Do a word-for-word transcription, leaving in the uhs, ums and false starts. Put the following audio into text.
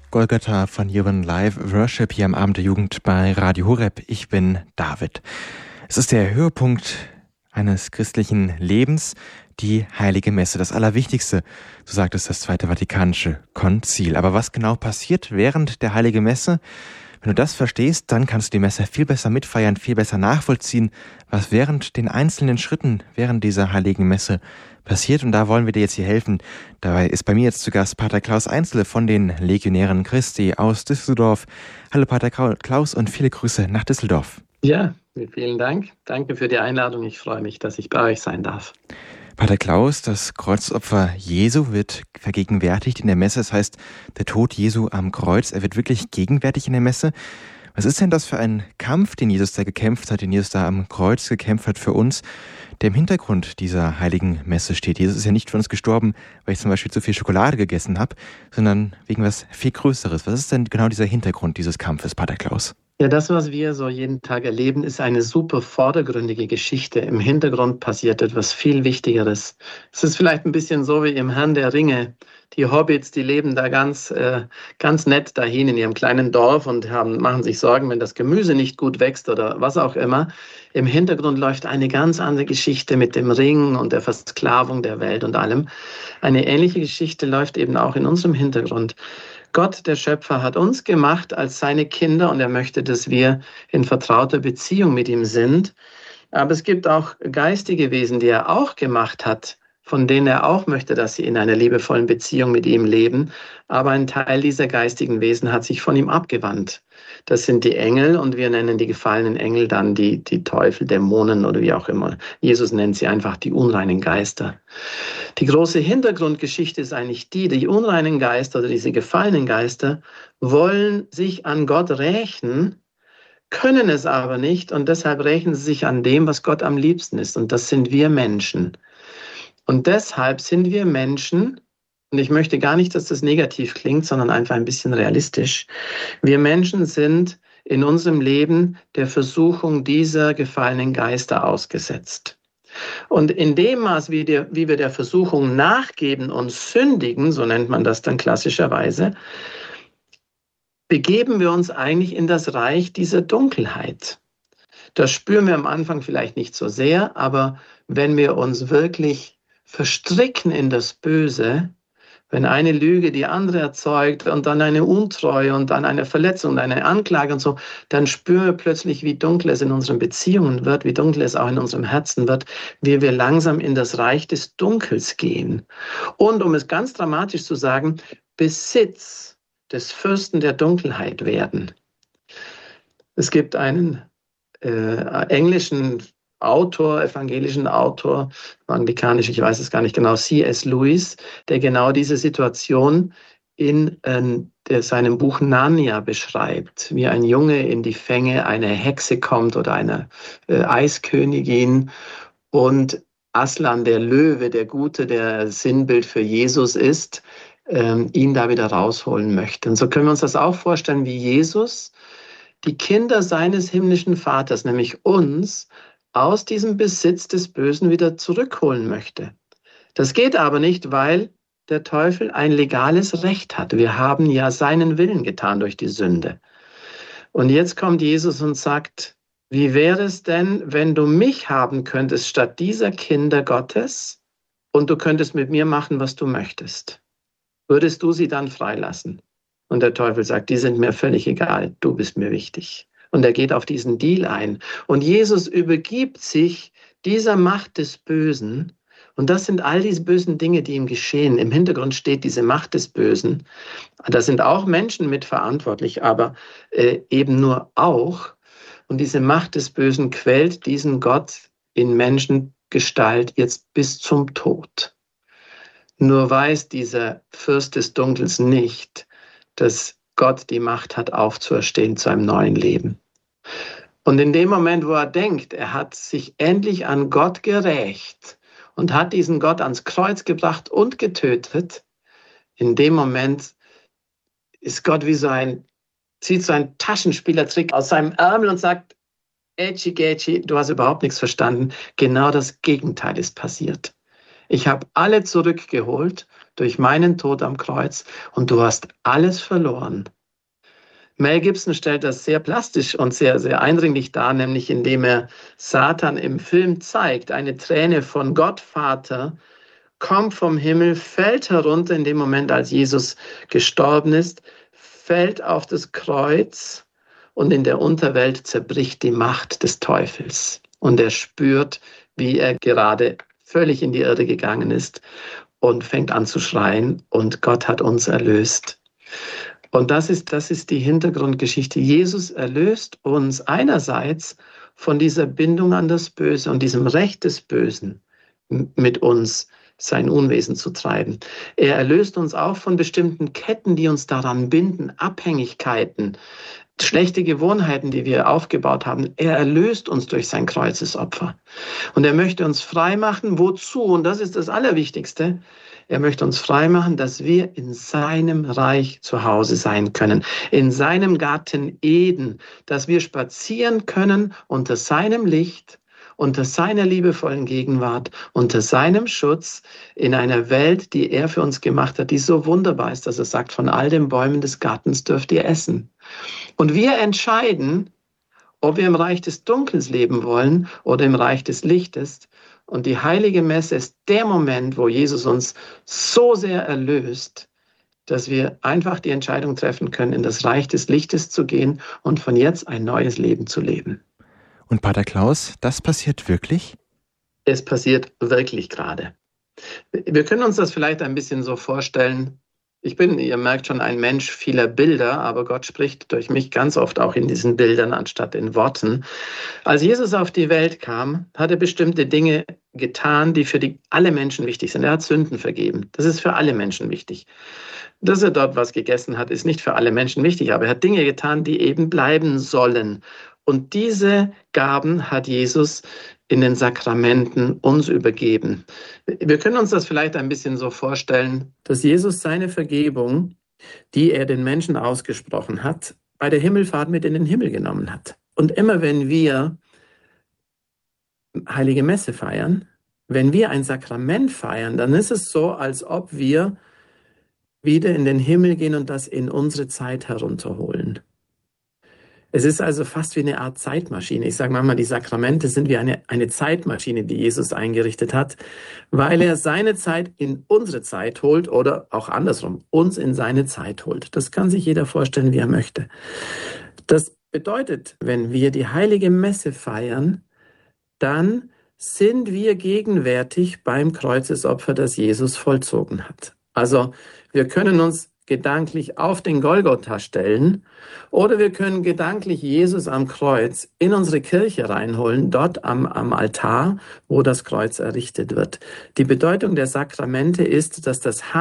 Golgatha von Human Live Worship hier am Abend der Jugend bei Radio Horeb. Ich bin David. Es ist der Höhepunkt eines christlichen Lebens, die Heilige Messe, das Allerwichtigste, so sagt es das Zweite Vatikanische Konzil. Aber was genau passiert während der Heiligen Messe? Wenn du das verstehst, dann kannst du die Messe viel besser mitfeiern, viel besser nachvollziehen, was während den einzelnen Schritten während dieser Heiligen Messe passiert. Und da wollen wir dir jetzt hier helfen. Dabei ist bei mir jetzt zu Gast Pater Klaus Einzle von den Legionären Christi aus Düsseldorf. Hallo Pater Klaus und viele Grüße nach Düsseldorf. Ja, vielen Dank. Danke für die Einladung. Ich freue mich, dass ich bei euch sein darf. Pater Klaus, das Kreuzopfer Jesu wird vergegenwärtigt in der Messe. Das heißt, der Tod Jesu am Kreuz, er wird wirklich gegenwärtig in der Messe. Was ist denn das für ein Kampf, den Jesus da gekämpft hat, den Jesus da am Kreuz gekämpft hat für uns, der im Hintergrund dieser heiligen Messe steht? Jesus ist ja nicht für uns gestorben, weil ich zum Beispiel zu viel Schokolade gegessen habe, sondern wegen was viel Größeres. Was ist denn genau dieser Hintergrund dieses Kampfes, Pater Klaus? Ja, das, was wir so jeden Tag erleben, ist eine super vordergründige Geschichte. Im Hintergrund passiert etwas viel Wichtigeres. Es ist vielleicht ein bisschen so wie im Herrn der Ringe. Die Hobbits, die leben da ganz, äh, ganz nett dahin in ihrem kleinen Dorf und haben, machen sich Sorgen, wenn das Gemüse nicht gut wächst oder was auch immer. Im Hintergrund läuft eine ganz andere Geschichte mit dem Ring und der Versklavung der Welt und allem. Eine ähnliche Geschichte läuft eben auch in unserem Hintergrund. Gott, der Schöpfer, hat uns gemacht als seine Kinder und er möchte, dass wir in vertrauter Beziehung mit ihm sind. Aber es gibt auch geistige Wesen, die er auch gemacht hat, von denen er auch möchte, dass sie in einer liebevollen Beziehung mit ihm leben. Aber ein Teil dieser geistigen Wesen hat sich von ihm abgewandt. Das sind die Engel und wir nennen die gefallenen Engel dann die, die Teufel, Dämonen oder wie auch immer. Jesus nennt sie einfach die unreinen Geister. Die große Hintergrundgeschichte ist eigentlich die, die unreinen Geister oder diese gefallenen Geister wollen sich an Gott rächen, können es aber nicht und deshalb rächen sie sich an dem, was Gott am liebsten ist und das sind wir Menschen. Und deshalb sind wir Menschen, und ich möchte gar nicht, dass das negativ klingt, sondern einfach ein bisschen realistisch. Wir Menschen sind in unserem Leben der Versuchung dieser gefallenen Geister ausgesetzt. Und in dem Maß, wie, der, wie wir der Versuchung nachgeben und sündigen, so nennt man das dann klassischerweise, begeben wir uns eigentlich in das Reich dieser Dunkelheit. Das spüren wir am Anfang vielleicht nicht so sehr, aber wenn wir uns wirklich verstricken in das Böse, wenn eine Lüge die andere erzeugt und dann eine Untreue und dann eine Verletzung und eine Anklage und so, dann spüren wir plötzlich, wie dunkel es in unseren Beziehungen wird, wie dunkel es auch in unserem Herzen wird, wie wir langsam in das Reich des Dunkels gehen. Und um es ganz dramatisch zu sagen, Besitz des Fürsten der Dunkelheit werden. Es gibt einen äh, englischen Autor, evangelischen Autor, anglikanisch, ich weiß es gar nicht genau, C S Lewis, der genau diese Situation in äh, der, seinem Buch Narnia beschreibt, wie ein Junge in die Fänge einer Hexe kommt oder einer äh, Eiskönigin und Aslan, der Löwe, der Gute, der Sinnbild für Jesus ist, äh, ihn da wieder rausholen möchte. Und so können wir uns das auch vorstellen, wie Jesus die Kinder seines himmlischen Vaters, nämlich uns, aus diesem Besitz des Bösen wieder zurückholen möchte. Das geht aber nicht, weil der Teufel ein legales Recht hat. Wir haben ja seinen Willen getan durch die Sünde. Und jetzt kommt Jesus und sagt, wie wäre es denn, wenn du mich haben könntest statt dieser Kinder Gottes und du könntest mit mir machen, was du möchtest? Würdest du sie dann freilassen? Und der Teufel sagt, die sind mir völlig egal, du bist mir wichtig. Und er geht auf diesen Deal ein. Und Jesus übergibt sich dieser Macht des Bösen. Und das sind all diese bösen Dinge, die ihm geschehen. Im Hintergrund steht diese Macht des Bösen. Da sind auch Menschen mitverantwortlich, aber äh, eben nur auch. Und diese Macht des Bösen quält diesen Gott in Menschengestalt jetzt bis zum Tod. Nur weiß dieser Fürst des Dunkels nicht, dass Gott die Macht hat, aufzuerstehen zu einem neuen Leben. Und in dem Moment, wo er denkt, er hat sich endlich an Gott gerächt und hat diesen Gott ans Kreuz gebracht und getötet, in dem Moment ist Gott wie so ein, zieht so ein Taschenspielertrick aus seinem Ärmel und sagt, Ätschi, Gätschi, du hast überhaupt nichts verstanden. Genau das Gegenteil ist passiert. Ich habe alle zurückgeholt durch meinen Tod am Kreuz und du hast alles verloren. Mel Gibson stellt das sehr plastisch und sehr, sehr eindringlich dar, nämlich indem er Satan im Film zeigt. Eine Träne von Gott Vater kommt vom Himmel, fällt herunter in dem Moment, als Jesus gestorben ist, fällt auf das Kreuz und in der Unterwelt zerbricht die Macht des Teufels. Und er spürt, wie er gerade völlig in die Irre gegangen ist und fängt an zu schreien und Gott hat uns erlöst. Und das ist, das ist die Hintergrundgeschichte. Jesus erlöst uns einerseits von dieser Bindung an das Böse und diesem Recht des Bösen, mit uns sein Unwesen zu treiben. Er erlöst uns auch von bestimmten Ketten, die uns daran binden, Abhängigkeiten, schlechte Gewohnheiten, die wir aufgebaut haben. Er erlöst uns durch sein Kreuzesopfer. Und er möchte uns frei machen. Wozu? Und das ist das Allerwichtigste. Er möchte uns frei machen, dass wir in seinem Reich zu Hause sein können, in seinem Garten Eden, dass wir spazieren können unter seinem Licht, unter seiner liebevollen Gegenwart, unter seinem Schutz in einer Welt, die er für uns gemacht hat, die so wunderbar ist, dass er sagt, von all den Bäumen des Gartens dürft ihr essen. Und wir entscheiden, ob wir im Reich des Dunkels leben wollen oder im Reich des Lichtes. Und die heilige Messe ist der Moment, wo Jesus uns so sehr erlöst, dass wir einfach die Entscheidung treffen können, in das Reich des Lichtes zu gehen und von jetzt ein neues Leben zu leben. Und Pater Klaus, das passiert wirklich? Es passiert wirklich gerade. Wir können uns das vielleicht ein bisschen so vorstellen. Ich bin, ihr merkt schon, ein Mensch vieler Bilder, aber Gott spricht durch mich ganz oft auch in diesen Bildern anstatt in Worten. Als Jesus auf die Welt kam, hat er bestimmte Dinge getan, die für die, alle Menschen wichtig sind. Er hat Sünden vergeben. Das ist für alle Menschen wichtig. Dass er dort was gegessen hat, ist nicht für alle Menschen wichtig, aber er hat Dinge getan, die eben bleiben sollen. Und diese Gaben hat Jesus in den Sakramenten uns übergeben. Wir können uns das vielleicht ein bisschen so vorstellen, dass Jesus seine Vergebung, die er den Menschen ausgesprochen hat, bei der Himmelfahrt mit in den Himmel genommen hat. Und immer wenn wir Heilige Messe feiern, wenn wir ein Sakrament feiern, dann ist es so, als ob wir wieder in den Himmel gehen und das in unsere Zeit herunterholen. Es ist also fast wie eine Art Zeitmaschine. Ich sage manchmal, die Sakramente sind wie eine, eine Zeitmaschine, die Jesus eingerichtet hat, weil er seine Zeit in unsere Zeit holt oder auch andersrum, uns in seine Zeit holt. Das kann sich jeder vorstellen, wie er möchte. Das bedeutet, wenn wir die Heilige Messe feiern, dann sind wir gegenwärtig beim Kreuzesopfer, das Jesus vollzogen hat. Also wir können uns gedanklich auf den Golgotha stellen oder wir können gedanklich Jesus am Kreuz in unsere Kirche reinholen, dort am, am Altar, wo das Kreuz errichtet wird. Die Bedeutung der Sakramente ist, dass das